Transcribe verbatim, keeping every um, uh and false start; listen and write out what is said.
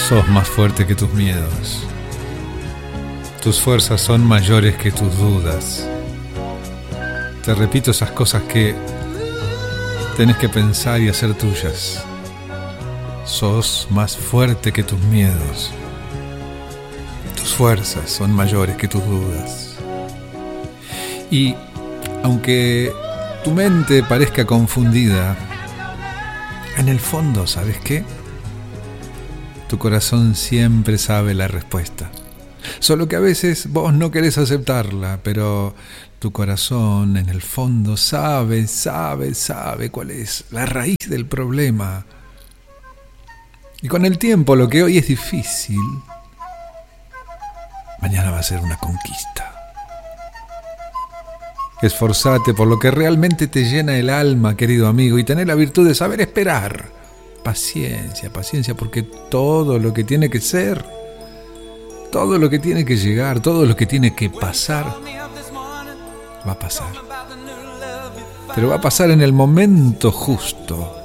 Sos más fuerte que tus miedos. Tus fuerzas son mayores que tus dudas. Te repito esas cosas que tenés que pensar y hacer tuyas. Sos más fuerte que tus miedos. Tus fuerzas son mayores que tus dudas. Y aunque tu mente parezca confundida, en el fondo, ¿sabes qué? Tu corazón siempre sabe la respuesta. Solo que a veces vos no querés aceptarla, pero tu corazón en el fondo sabe, sabe, sabe cuál es la raíz del problema. Y con el tiempo, lo que hoy es difícil, mañana va a ser una conquista. Esforzate por lo que realmente te llena el alma, querido amigo, y tener la virtud de saber esperar. Paciencia, paciencia, porque todo lo que tiene que ser, todo lo que tiene que llegar, todo lo que tiene que pasar, va a pasar. Pero va a pasar en el momento justo.